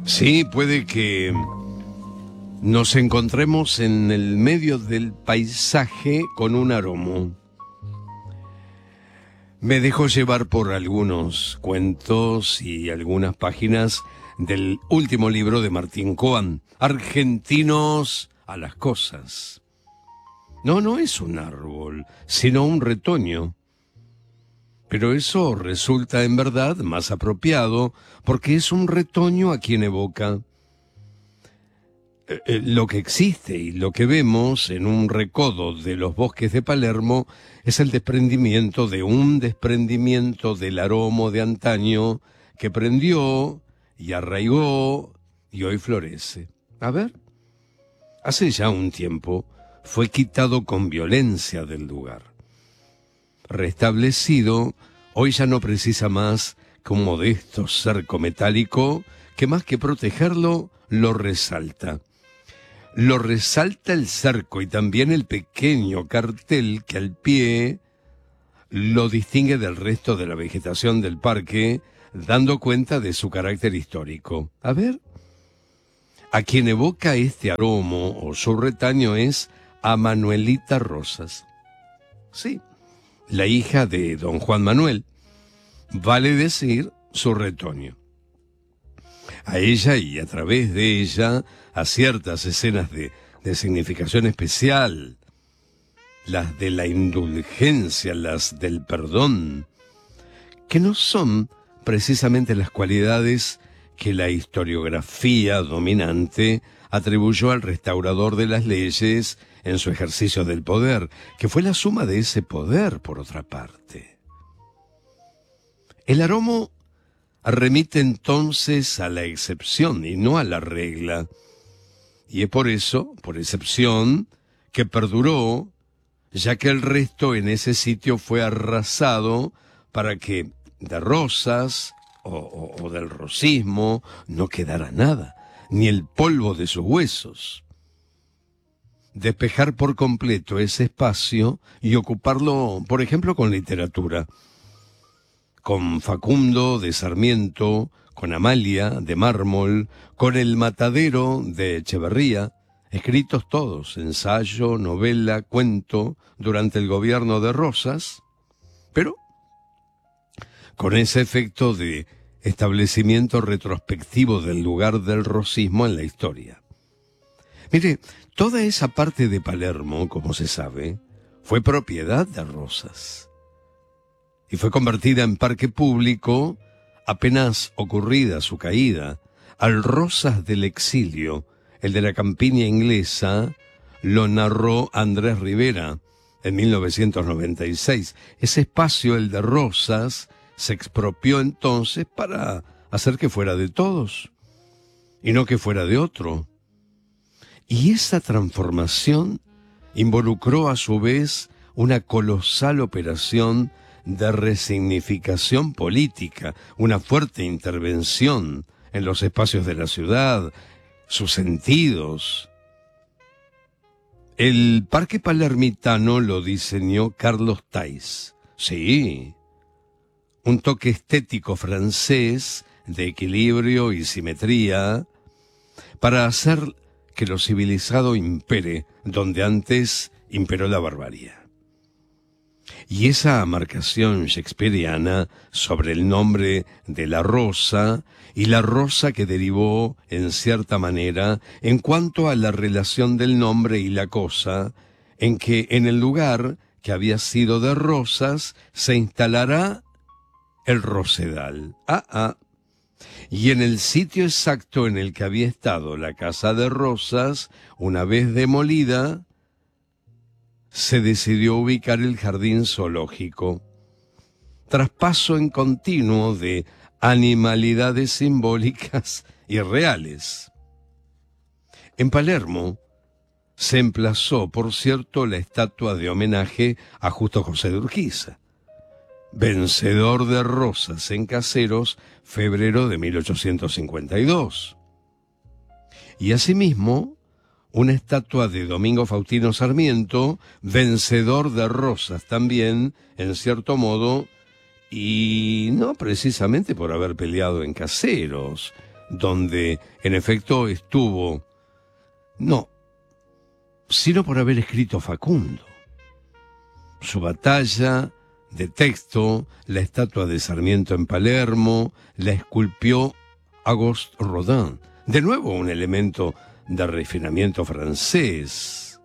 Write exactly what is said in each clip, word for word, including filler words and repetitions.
Sí, puede que nos encontremos en el medio del paisaje con un aroma. Me dejo llevar por algunos cuentos y algunas páginas del último libro de Martín Coan, Argentinos a las cosas. No, no es un árbol, sino un retoño. Pero eso resulta en verdad más apropiado porque es un retoño a quien evoca eh, lo que existe y lo que vemos en un recodo de los bosques de Palermo es el desprendimiento de un desprendimiento del aroma de antaño que prendió y arraigó y hoy florece. A ver, hace ya un tiempo fue quitado con violencia del lugar. Restablecido, hoy ya no precisa más que un modesto cerco metálico que más que protegerlo, lo resalta. Lo resalta el cerco y también el pequeño cartel que al pie lo distingue del resto de la vegetación del parque, dando cuenta de su carácter histórico. A ver, a quien evoca este aroma o su retaño es a Manuelita Rosas. Sí, la hija de don Juan Manuel, vale decir su retoño. A ella y a través de ella a ciertas escenas de, de significación especial, las de la indulgencia, las del perdón, que no son precisamente las cualidades que la historiografía dominante atribuyó al restaurador de las leyes en su ejercicio del poder, que fue la suma de ese poder, por otra parte. El aroma remite entonces a la excepción y no a la regla, y es por eso, por excepción, que perduró, ya que el resto en ese sitio fue arrasado para que de Rosas o, o, o del rosismo no quedara nada, ni el polvo de sus huesos. Despejar por completo ese espacio y ocuparlo, por ejemplo, con literatura, con Facundo de Sarmiento, con Amalia de Mármol, con El Matadero de Echeverría, escritos todos, ensayo, novela, cuento, durante el gobierno de Rosas, pero con ese efecto de establecimiento retrospectivo del lugar del rosismo en la historia. Mire, toda esa parte de Palermo, como se sabe, fue propiedad de Rosas y fue convertida en parque público apenas ocurrida su caída. Al Rosas del exilio, el de la campiña inglesa, lo narró Andrés Rivera en mil novecientos noventa y seis. Ese espacio, el de Rosas, se expropió entonces para hacer que fuera de todos y no que fuera de otro. Y esa transformación involucró a su vez una colosal operación de resignificación política, una fuerte intervención en los espacios de la ciudad, sus sentidos. El parque palermitano lo diseñó Carlos Thais. Sí, un toque estético francés de equilibrio y simetría para hacer que lo civilizado impere donde antes imperó la barbarie. Y esa marcación shakespeariana sobre el nombre de la rosa y la rosa que derivó en cierta manera en cuanto a la relación del nombre y la cosa, en que en el lugar que había sido de Rosas se instalará el Rosedal. Ah, ah. Y en el sitio exacto en el que había estado la casa de Rosas, una vez demolida, se decidió ubicar el jardín zoológico. Traspaso en continuo de animalidades simbólicas y reales. En Palermo se emplazó, por cierto, la estatua de homenaje a Justo José de Urquiza, vencedor de Rosas en Caseros, febrero de mil ochocientos cincuenta y dos. Y asimismo, una estatua de Domingo Faustino Sarmiento, vencedor de Rosas también, en cierto modo, y no precisamente por haber peleado en Caseros, donde en efecto estuvo, no, sino por haber escrito Facundo. Su batalla de texto, la estatua de Sarmiento en Palermo, la esculpió Auguste Rodin. De nuevo un elemento de refinamiento francés.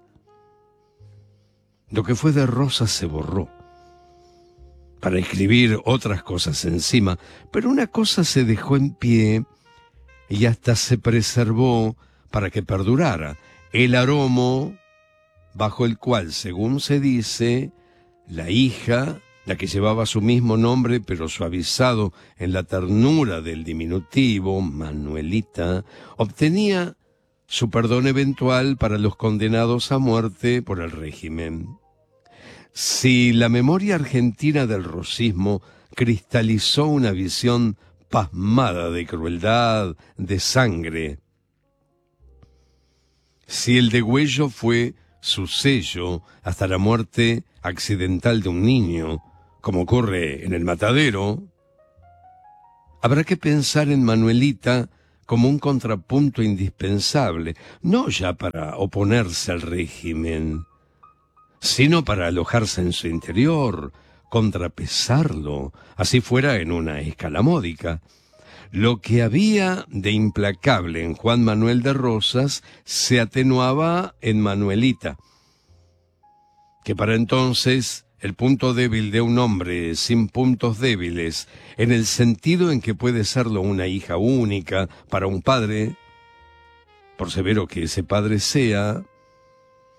Lo que fue de Rosas se borró para escribir otras cosas encima, pero una cosa se dejó en pie y hasta se preservó para que perdurara: el aromo bajo el cual, según se dice, la hija, la que llevaba su mismo nombre pero suavizado en la ternura del diminutivo, Manuelita, obtenía su perdón eventual para los condenados a muerte por el régimen. Si la memoria argentina del rosismo cristalizó una visión pasmada de crueldad, de sangre, si el degüello fue su sello hasta la muerte accidental de un niño, como ocurre en El Matadero, habrá que pensar en Manuelita como un contrapunto indispensable, no ya para oponerse al régimen, sino para alojarse en su interior, contrapesarlo, así fuera en una escala módica. Lo que había de implacable en Juan Manuel de Rosas se atenuaba en Manuelita, que para entonces el punto débil de un hombre sin puntos débiles, en el sentido en que puede serlo una hija única para un padre, por severo que ese padre sea,